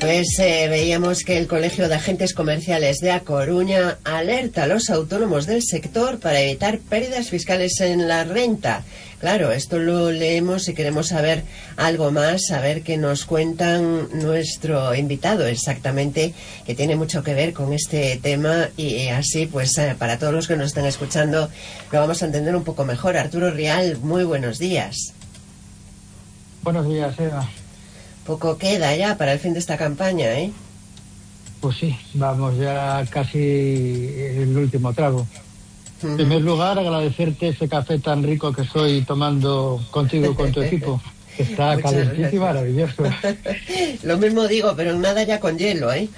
Pues veíamos que el Colegio de Agentes Comerciales de A Coruña alerta a los autónomos del sector para evitar pérdidas fiscales en la renta. Claro, esto lo leemos y queremos saber algo más, saber qué nos cuentan nuestro invitado exactamente, que tiene mucho que ver con este tema, y así pues para todos los que nos están escuchando lo vamos a entender un poco mejor. Arturo Rial, muy buenos días. Buenos días, Eva. Poco queda ya para el fin de esta campaña, ¿eh? Pues sí, vamos ya casi el último trago. En primer lugar, agradecerte ese café tan rico que estoy tomando contigo y con tu equipo, que está calentito y maravilloso. Lo mismo digo, pero nada ya con hielo, ¿eh?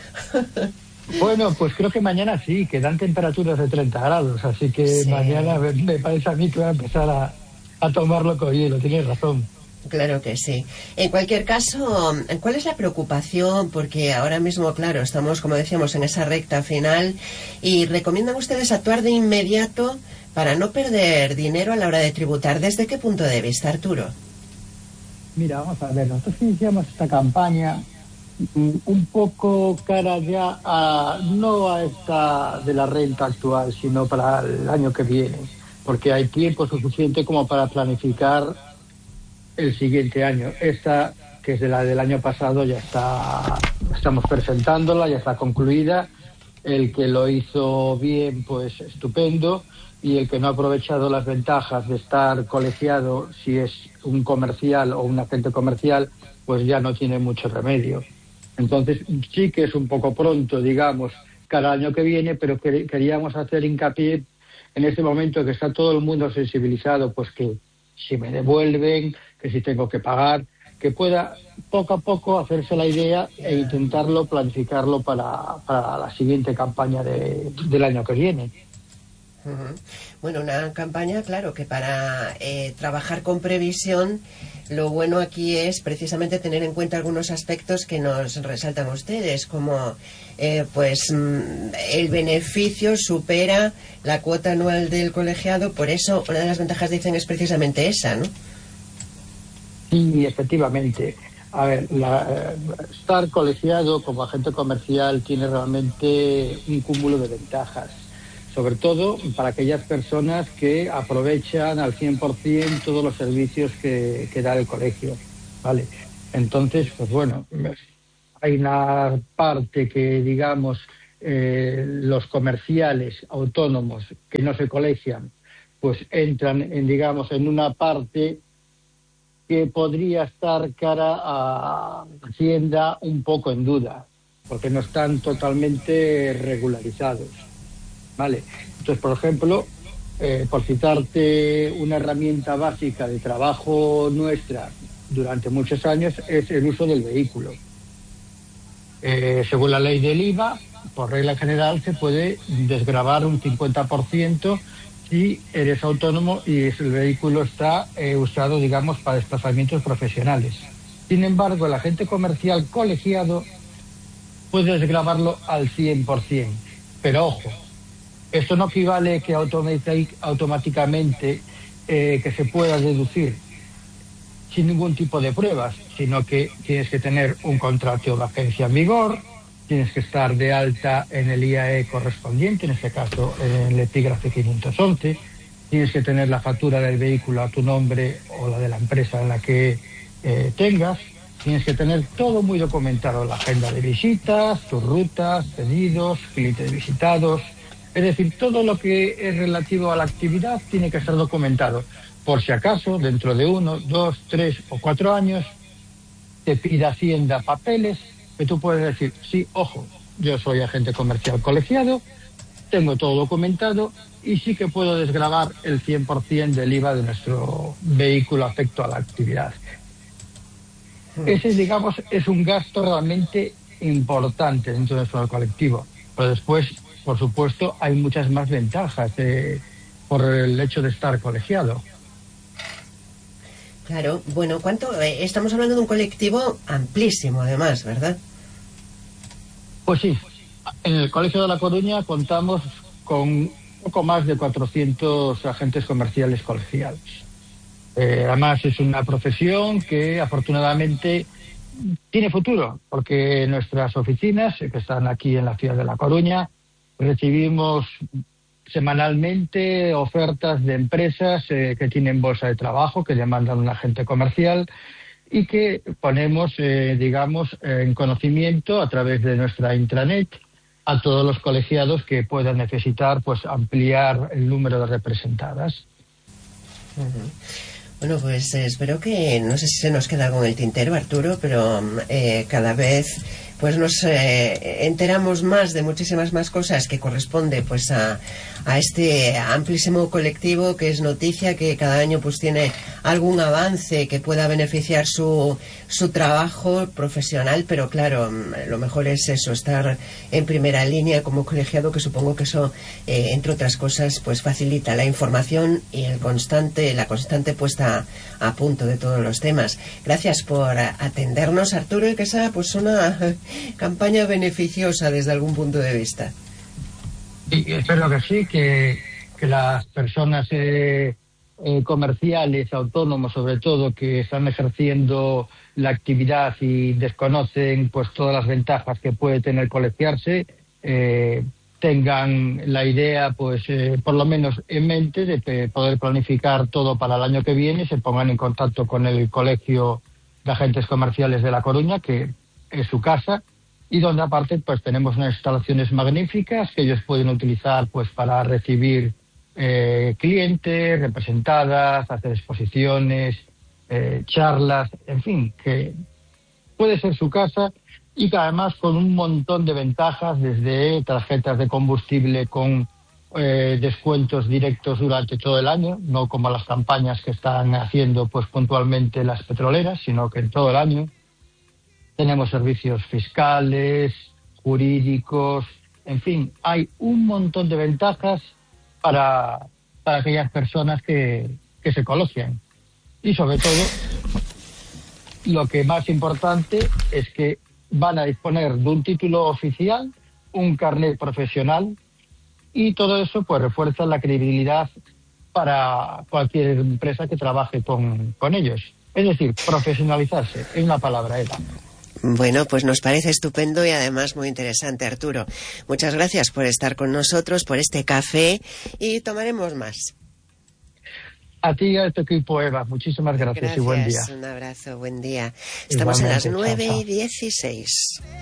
Bueno, pues creo que mañana sí, que dan temperaturas de 30 grados, así que sí. Mañana me parece a mí que voy a empezar a tomarlo con hielo, tienes razón. Claro que sí. En cualquier caso, ¿cuál es la preocupación? Porque ahora mismo, claro, estamos, como decíamos, en esa recta final, y recomiendan ustedes actuar de inmediato para no perder dinero a la hora de tributar. ¿Desde qué punto de vista, Arturo? Mira, vamos a ver, nosotros iniciamos esta campaña un poco cara ya no a esta de la renta actual, sino para el año que viene, porque hay tiempo suficiente como para planificar el siguiente año. Esta, que es de la del año pasado, ya estamos presentándola, ya está concluida. El que lo hizo bien, pues estupendo, y el que no ha aprovechado las ventajas de estar colegiado, si es un comercial o un agente comercial, pues ya no tiene mucho remedio. Entonces sí que es un poco pronto, digamos, cada año que viene, pero queríamos hacer hincapié en este momento que está todo el mundo sensibilizado, pues que si me devuelven, que si tengo que pagar, que pueda poco a poco hacerse la idea e intentarlo, planificarlo para la siguiente campaña del año que viene. Bueno, una campaña, claro, que para trabajar con previsión, lo bueno aquí es precisamente tener en cuenta algunos aspectos que nos resaltan ustedes, como pues el beneficio supera la cuota anual del colegiado. Por eso una de las ventajas, dicen, es precisamente esa, ¿no? Sí, efectivamente. A ver, estar colegiado como agente comercial tiene realmente un cúmulo de ventajas, sobre todo para aquellas personas que aprovechan al 100% todos los servicios que da el colegio, ¿vale? Entonces, pues bueno, hay una parte que, digamos, los comerciales autónomos que no se colegian, pues entran digamos, en una parte que podría estar cara a Hacienda un poco en duda, porque no están totalmente regularizados, ¿vale? Entonces, por ejemplo, por citarte una herramienta básica de trabajo nuestra durante muchos años, es el uso del vehículo. Según la ley del IVA, por regla general, se puede desgravar un 50% si eres autónomo y el vehículo está usado, digamos, para desplazamientos profesionales. Sin embargo, el agente comercial colegiado puede desgravarlo al 100%. Pero ojo, esto no equivale que automáticamente que se pueda deducir sin ningún tipo de pruebas, sino que tienes que tener un contrato de agencia en vigor, tienes que estar de alta en el IAE correspondiente, en este caso en el epígrafe 511, tienes que tener la factura del vehículo a tu nombre o la de la empresa en la que tengas, tienes que tener todo muy documentado, la agenda de visitas, tus rutas, pedidos, clientes visitados, es decir, todo lo que es relativo a la actividad tiene que estar documentado, por si acaso, dentro de 1, 2, 3 o 4 años, te pida Hacienda papeles, que tú puedes decir, sí, ojo, yo soy agente comercial colegiado, tengo todo documentado y sí que puedo desgravar el 100% del IVA de nuestro vehículo afecto a la actividad. Ese, digamos, es un gasto realmente importante dentro de nuestro colectivo. Pero después, por supuesto, hay muchas más ventajas por el hecho de estar colegiado. Claro, bueno, estamos hablando de un colectivo amplísimo, además, ¿verdad? Pues sí, en el Colegio de La Coruña contamos con poco más de 400 agentes comerciales colegiados. Además, es una profesión que afortunadamente tiene futuro, porque nuestras oficinas, que están aquí en la ciudad de La Coruña, recibimos semanalmente ofertas de empresas que tienen bolsa de trabajo, que demandan un agente comercial y que ponemos, en conocimiento a través de nuestra intranet a todos los colegiados que puedan necesitar pues ampliar el número de representadas. Uh-huh. Bueno, pues espero que, no sé si se nos queda algo en el tintero, Arturo, pero cada vez pues nos enteramos más de muchísimas más cosas que corresponde pues a este amplísimo colectivo que es Noticia, que cada año pues tiene algún avance que pueda beneficiar su trabajo profesional, pero claro, lo mejor es eso, estar en primera línea como colegiado, que supongo que eso, entre otras cosas, pues facilita la información y la constante puesta a punto de todos los temas. Gracias por atendernos, Arturo, y que sea pues una campaña beneficiosa desde algún punto de vista. Y espero que sí, que las personas comerciales, autónomos sobre todo, que están ejerciendo la actividad y desconocen pues todas las ventajas que puede tener colegiarse, tengan la idea pues por lo menos en mente de poder planificar todo para el año que viene, se pongan en contacto con el Colegio de Agentes Comerciales de La Coruña, que es su casa, y donde aparte pues tenemos unas instalaciones magníficas que ellos pueden utilizar pues para recibir clientes, representadas, hacer exposiciones, charlas, en fin, que puede ser su casa y que además con un montón de ventajas, desde tarjetas de combustible con descuentos directos durante todo el año, no como las campañas que están haciendo pues puntualmente las petroleras, sino que en todo el año. Tenemos servicios fiscales, jurídicos, en fin, hay un montón de ventajas para aquellas personas que se colegian. Y sobre todo, lo que más importante es que van a disponer de un título oficial, un carnet profesional, y todo eso pues refuerza la credibilidad para cualquier empresa que trabaje con ellos. Es decir, profesionalizarse, es una palabra, Eva. Bueno, pues nos parece estupendo y además muy interesante, Arturo. Muchas gracias por estar con nosotros, por este café, y tomaremos más. A ti y a tu equipo, Eva. Muchísimas gracias y buen día. Un abrazo, buen día. Estamos igualmente, en las 9:16.